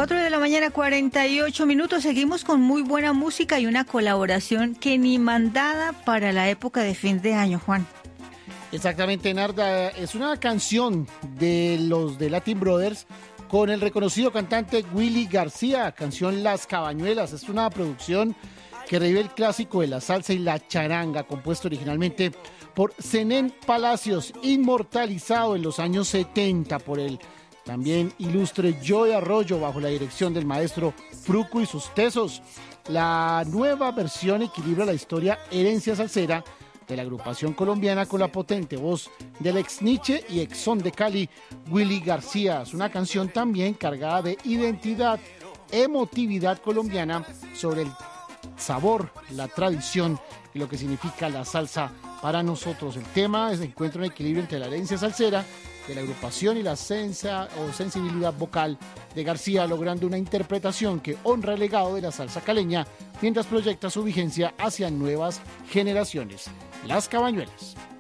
4 de la mañana, 48 minutos. Seguimos con muy buena música y una colaboración que ni mandada para la época de fin de año, Juan. Exactamente, Narda. Es una canción de los de Latin Brothers con el reconocido cantante Willy García, canción Las Cabañuelas. Es una producción que revive el clásico de la salsa y la charanga, compuesto originalmente por Zenén Palacios, inmortalizado en los años 70 por el también ilustre Joey Arroyo, bajo la dirección del maestro Fruco y sus tesos. La nueva versión equilibra la historia herencia salsera de la agrupación colombiana con la potente voz del ex Nietzsche y ex Son de Cali, Willy García. Es una canción también cargada de identidad, emotividad colombiana sobre el sabor, la tradición y lo que significa la salsa para nosotros. El tema se encuentra un equilibrio entre la herencia salsera de la agrupación y la sensibilidad vocal de García, logrando una interpretación que honra el legado de la salsa caleña mientras proyecta su vigencia hacia nuevas generaciones. Las Cabañuelas.